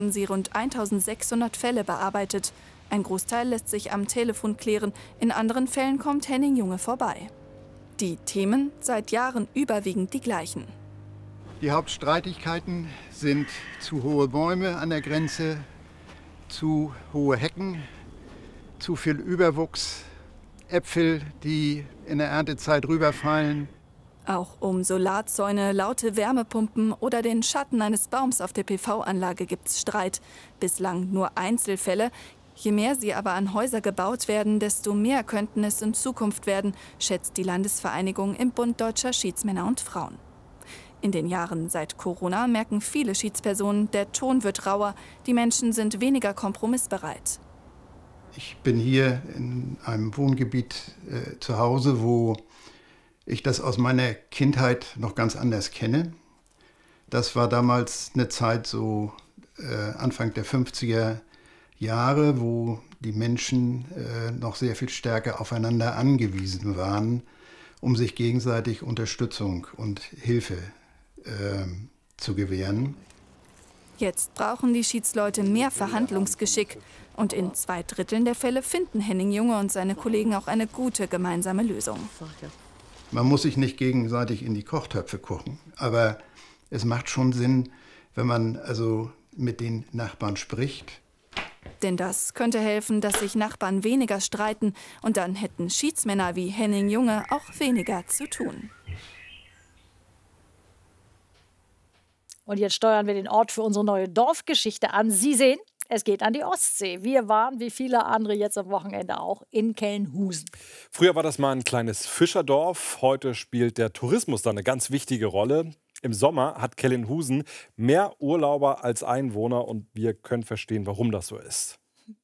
sie rund 1600 Fälle bearbeitet. Ein Großteil lässt sich am Telefon klären, in anderen Fällen kommt Henning Junge vorbei. Die Themen seit Jahren überwiegend die gleichen. Die Hauptstreitigkeiten sind zu hohe Bäume an der Grenze, zu hohe Hecken, zu viel Überwuchs, Äpfel, die in der Erntezeit rüberfallen. Auch um Solarzäune, laute Wärmepumpen oder den Schatten eines Baums auf der PV-Anlage gibt's Streit. Bislang nur Einzelfälle. Je mehr sie aber an Häuser gebaut werden, desto mehr könnten es in Zukunft werden, schätzt die Landesvereinigung im Bund Deutscher Schiedsmänner und Frauen. In den Jahren seit Corona merken viele Schiedspersonen, der Ton wird rauer, die Menschen sind weniger kompromissbereit. Ich bin hier in einem Wohngebiet zu Hause, wo ich das aus meiner Kindheit noch ganz anders kenne. Das war damals eine Zeit so Anfang der 50er Jahre, wo die Menschen noch sehr viel stärker aufeinander angewiesen waren, um sich gegenseitig Unterstützung und Hilfe zu gewähren. Jetzt brauchen die Schiedsleute mehr Verhandlungsgeschick. Und in 2/3 der Fälle finden Henning Junge und seine Kollegen auch eine gute gemeinsame Lösung. Man muss sich nicht gegenseitig in die Kochtöpfe kochen, aber es macht schon Sinn, wenn man also mit den Nachbarn spricht. Denn das könnte helfen, dass sich Nachbarn weniger streiten. Und dann hätten Schiedsmänner wie Henning Junge auch weniger zu tun. Und jetzt steuern wir den Ort für unsere neue Dorfgeschichte an. Sie sehen, es geht an die Ostsee. Wir waren, wie viele andere jetzt am Wochenende auch, in Kelnhusen. Früher war das mal ein kleines Fischerdorf. Heute spielt der Tourismus da eine ganz wichtige Rolle. Im Sommer hat Kelnhusen mehr Urlauber als Einwohner und wir können verstehen, warum das so ist.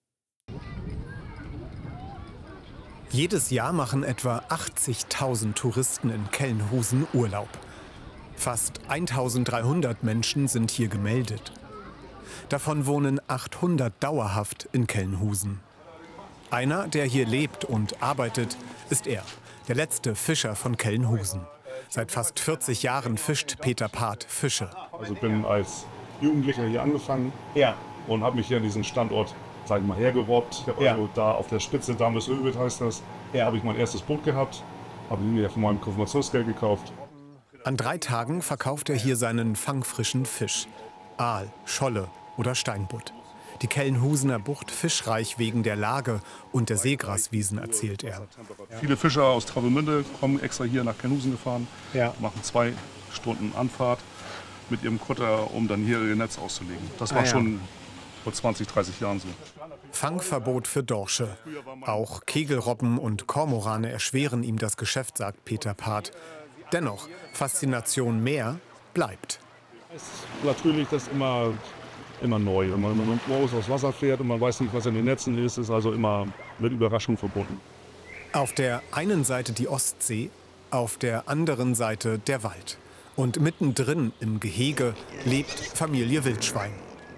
Jedes Jahr machen etwa 80.000 Touristen in Kelnhusen Urlaub. Fast 1.300 Menschen sind hier gemeldet. Davon wohnen 800 dauerhaft in Kelnhusen. Einer, der hier lebt und arbeitet, ist er, der letzte Fischer von Kelnhusen. Seit fast 40 Jahren fischt Peter Part Fische. Also ich bin als Jugendlicher hier angefangen und habe mich hier an diesen Standort, sag ich mal, hergerobbt. Ich habe also da auf der Spitze Dames Ölwit heißt das, habe ich mein erstes Boot gehabt, habe mir von meinem Konfirmationsgeld gekauft. An 3 Tagen verkauft er hier seinen fangfrischen Fisch. Aal, Scholle oder Steinbutt. Die Kelnhusener Bucht fischreich wegen der Lage und der Seegraswiesen, erzählt er. Viele Fischer aus Travemünde kommen extra hier nach Kelnhusen gefahren, machen 2 Stunden Anfahrt mit ihrem Kutter, um dann hier ihr Netz auszulegen. Das war schon vor 20, 30 Jahren so. Fangverbot für Dorsche. Auch Kegelrobben und Kormorane erschweren ihm das Geschäft, sagt Peter Part. Dennoch, Faszination Meer bleibt. Es ist natürlich das immer neu. Wenn man morgens aufs Wasser fährt und man weiß nicht, was in den Netzen ist also immer mit Überraschung verbunden. Auf der einen Seite die Ostsee, auf der anderen Seite der Wald. Und mittendrin im Gehege lebt Familie Wildschwein.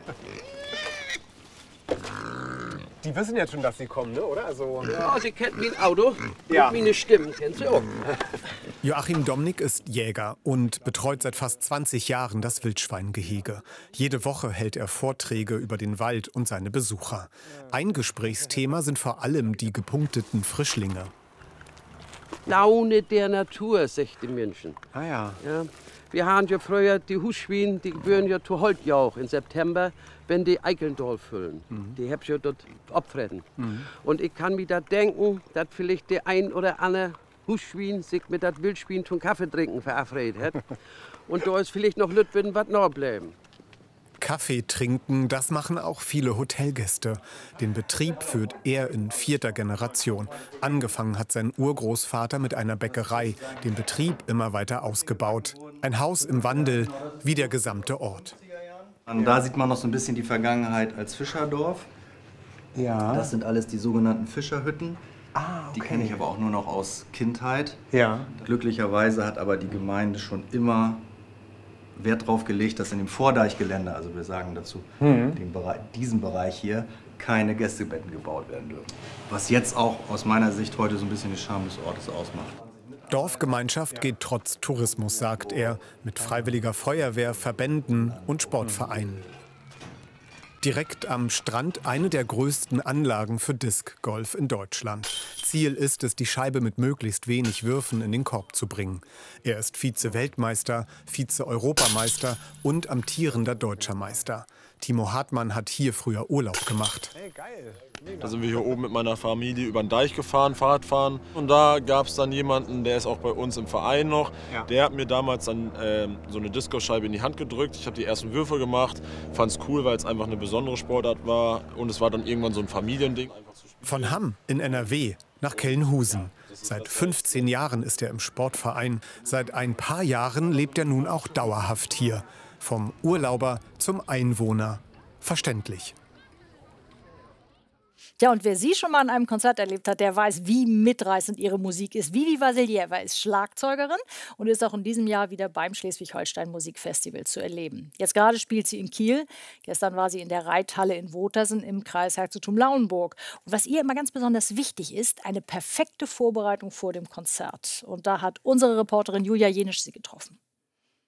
Die wissen jetzt schon, dass sie kommen, ne? Oder? Also ja, sie kennt mein Auto und meine Stimmen kennt sie auch. Joachim Domnick ist Jäger und betreut seit fast 20 Jahren das Wildschweingehege. Jede Woche hält er Vorträge über den Wald und seine Besucher. Ein Gesprächsthema sind vor allem die gepunkteten Frischlinge. Laune der Natur, sagt die Menschen. Ah ja. Wir haben ja früher die Husschweine, die gehören ja zu Holtjauch im September, wenn die Eickelndorf füllen. Die hab ich ja dort abfressen. Und ich kann mir da denken, dass vielleicht der ein oder andere Husschwein sich mit das Wildschwein zum Kaffee trinken verabredet hat. Und da ist vielleicht noch Lütwen was noch bleiben. Kaffee trinken, das machen auch viele Hotelgäste. Den Betrieb führt er in 4. Generation. Angefangen hat sein Urgroßvater mit einer Bäckerei, den Betrieb immer weiter ausgebaut. Ein Haus im Wandel, wie der gesamte Ort. Und da sieht man noch so ein bisschen die Vergangenheit als Fischerdorf. Ja. Das sind alles die sogenannten Fischerhütten. Ah, okay. Die kenne ich aber auch nur noch aus Kindheit. Ja. Glücklicherweise hat aber die Gemeinde schon immer Wert darauf gelegt, dass in dem Vordeichgelände, also wir sagen dazu, diesen Bereich hier, keine Gästebetten gebaut werden dürfen. Was jetzt auch aus meiner Sicht heute so ein bisschen die Charme des Ortes ausmacht. Dorfgemeinschaft geht trotz Tourismus, sagt er, mit freiwilliger Feuerwehr, Verbänden und Sportvereinen. Direkt am Strand eine der größten Anlagen für Disc-Golf in Deutschland. Ziel ist es, die Scheibe mit möglichst wenig Würfen in den Korb zu bringen. Er ist Vize-Weltmeister, Vize-Europameister und amtierender Deutscher Meister. Timo Hartmann hat hier früher Urlaub gemacht. Hey, geil. Da sind wir hier oben mit meiner Familie über den Deich gefahren, Fahrradfahren. Und da gab es dann jemanden, der ist auch bei uns im Verein noch. Ja. Der hat mir damals dann so eine Disco-Scheibe in die Hand gedrückt. Ich habe die ersten Würfe gemacht, fand es cool, weil es einfach eine besondere Sportart war. Und es war dann irgendwann so ein Familiending. Von Hamm in NRW nach Kellenhusen. Seit 15 Jahren ist er im Sportverein. Seit ein paar Jahren lebt er nun auch dauerhaft hier. Vom Urlauber zum Einwohner. Verständlich. Ja, und wer sie schon mal an einem Konzert erlebt hat, der weiß, wie mitreißend ihre Musik ist. Vivi Vassilieva ist Schlagzeugerin und ist auch in diesem Jahr wieder beim Schleswig-Holstein Musikfestival zu erleben. Jetzt gerade spielt sie in Kiel. Gestern war sie in der Reithalle in Wotersen im Kreis Herzogtum Lauenburg. Und was ihr immer ganz besonders wichtig ist, eine perfekte Vorbereitung vor dem Konzert. Und da hat unsere Reporterin Julia Jenisch sie getroffen.